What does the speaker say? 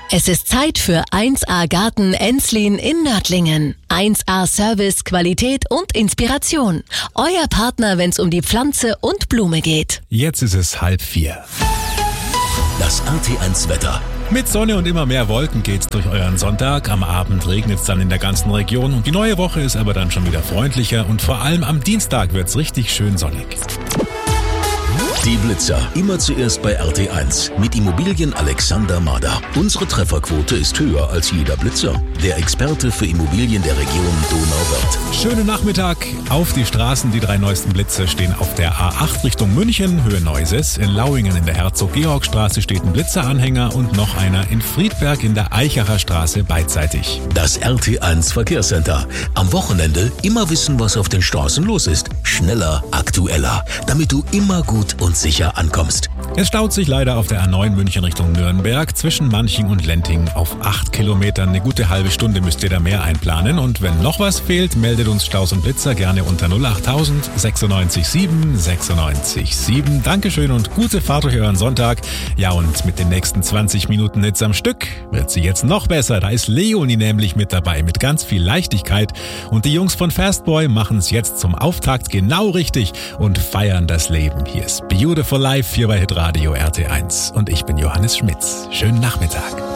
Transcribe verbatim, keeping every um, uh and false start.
Es ist Zeit für eins A Garten Enslin in Nördlingen. eins A Service, Qualität und Inspiration. Euer Partner, wenn es um die Pflanze und Blume geht. Jetzt ist es halb vier. Das R T eins Wetter. Mit Sonne und immer mehr Wolken geht's durch euren Sonntag. Am Abend regnet's dann in der ganzen Region. Und die neue Woche ist aber dann schon wieder freundlicher. Und vor allem am Dienstag wird's richtig schön sonnig. Die Blitzer. Immer zuerst bei R T eins. Mit Immobilien Alexander Mader. Unsere Trefferquote ist höher als jeder Blitzer. Der Experte für Immobilien der Region Donauwörth. Schönen Nachmittag. Auf die Straßen. Die drei neuesten Blitzer stehen auf der A acht Richtung München, Höhe Neuses. In Lauingen in der Herzog-Georg-Straße steht ein Blitzeranhänger und noch einer in Friedberg in der Eichacher Straße beidseitig. Das R T eins Verkehrscenter. Am Wochenende immer wissen, was auf den Straßen los ist. Schneller, aktueller. Damit du immer gut und sicher ankommst. Es staut sich leider auf der A neun München Richtung Nürnberg zwischen Manching und Lenting auf acht Kilometern. Eine gute halbe Stunde müsst ihr da mehr einplanen. Und wenn noch was fehlt, meldet uns Staus und Blitzer gerne unter null achttausend sechsundneunzig sieben sechsundneunzig sieben. Dankeschön und gute Fahrt durch euren Sonntag. Ja, und mit den nächsten zwanzig Minuten Hits am Stück wird sie jetzt noch besser. Da ist Leonie nämlich mit dabei mit ganz viel Leichtigkeit. Und die Jungs von Fastboy machen es jetzt zum Auftakt genau richtig und feiern das Leben. Hier ist Beautiful Life hier bei Hitradio R T eins und ich bin Johannes Schmitz. Schönen Nachmittag.